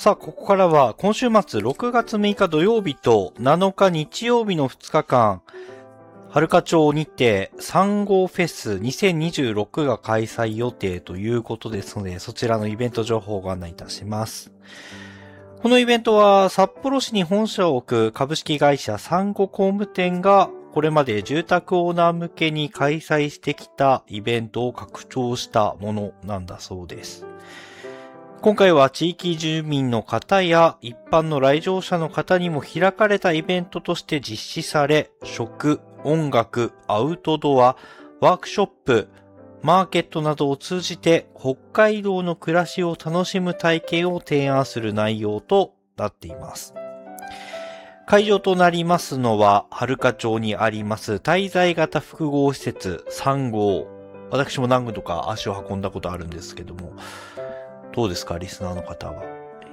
さあ、ここからは今週末6月6日土曜日と7日日曜日の2日間、春華町にて3号フェス2026が開催予定ということですので、そちらのイベント情報をご案内いたします。このイベントは札幌市に本社を置く株式会社産後工務店がこれまで住宅オーナー向けに開催してきたイベントを拡張したものなんだそうです。今回は地域住民の方や一般の来場者の方にも開かれたイベントとして実施され、食、音楽、アウトドア、ワークショップ、マーケットなどを通じて北海道の暮らしを楽しむ体験を提案する内容となっています。会場となりますのは、春華町にあります滞在型複合施設3号。私も何度か足を運んだことあるんですけども、どうですかリスナーの方は。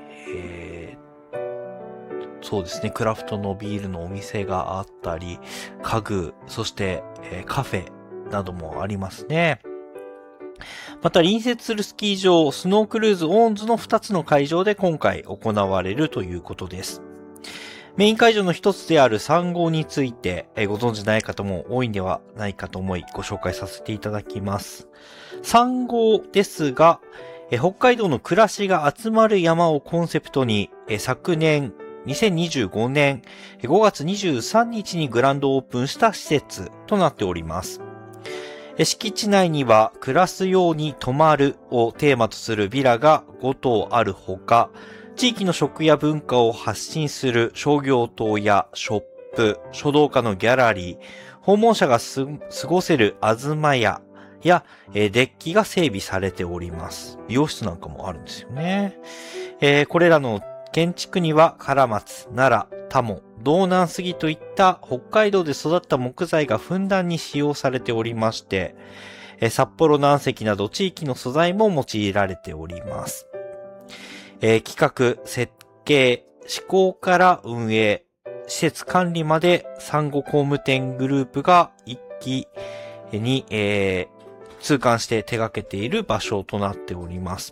そうですね、クラフトのビールのお店があったり、家具、そして、カフェなどもありますね。また隣接するスキー場、スノークルーズオーンズの2つの会場で今回行われるということです。メイン会場の一つである3号について、ご存知ない方も多いんではないかと思いご紹介させていただきます。3号ですが、北海道の暮らしが集まる山をコンセプトに、昨年2025年5月23日にグランドオープンした施設となっております。敷地内には暮らすように泊まるをテーマとするビラが5棟あるほか、地域の食や文化を発信する商業棟やショップ、書道家のギャラリー、訪問者が過ごせるあずま屋やデッキが整備されております。美容室なんかもあるんですよね。これらの建築には唐松、奈良、田母、道南杉といった北海道で育った木材がふんだんに使用されておりまして、札幌南石など地域の素材も用いられております。企画、設計、施工から運営、施設管理まで産後工務店グループが一気に、痛感して手掛けている場所となっております。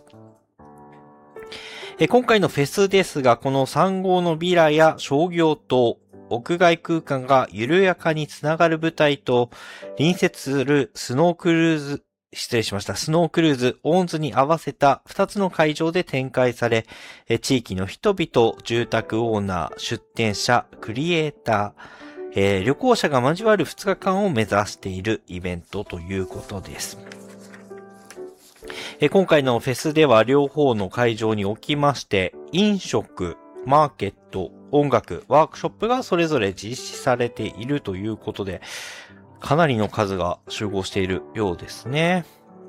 今回のフェスですが、この3号のビラや商業棟、屋外空間が緩やかにつながる舞台と、隣接するスノークルーズオーンズに合わせた2つの会場で展開され、地域の人々、住宅オーナー、出店者、クリエイター、旅行者が交わる2日間を目指しているイベントということです。今回のフェスでは両方の会場におきまして、飲食、マーケット、音楽、ワークショップがそれぞれ実施されているということで、かなりの数が集合しているようですね。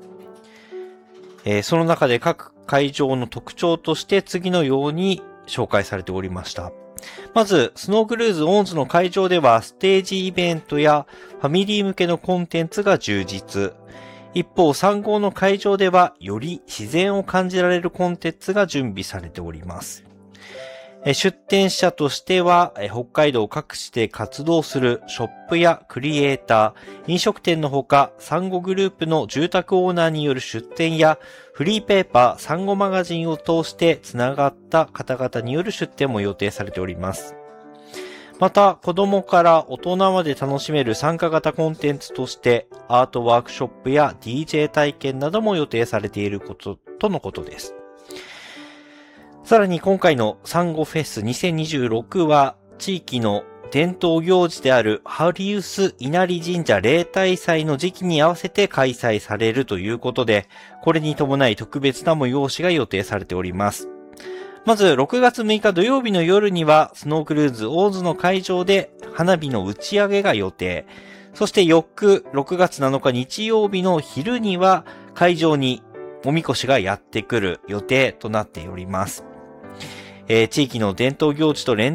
その中で各会場の特徴として次のように紹介されておりました。まず、スノークルーズオンズの会場ではステージイベントやファミリー向けのコンテンツが充実。一方、3号の会場ではより自然を感じられるコンテンツが準備されております。出展者としては、北海道各地で活動するショップやクリエイター、飲食店のほか、産後グループの住宅オーナーによる出展や、フリーペーパー、産後マガジンを通してつながった方々による出展も予定されております。また、子供から大人まで楽しめる参加型コンテンツとして、アートワークショップや DJ 体験なども予定されているとのことです。さらに今回の産後フェス2026は地域の伝統行事であるハリウス稲荷神社例大祭の時期に合わせて開催されるということで、これに伴い特別な催しが予定されております。まず6月6日土曜日の夜にはスノークルーズオーズの会場で花火の打ち上げが予定。そして翌6月7日日曜日の昼には会場におみこしがやってくる予定となっております。地域の伝統行事と連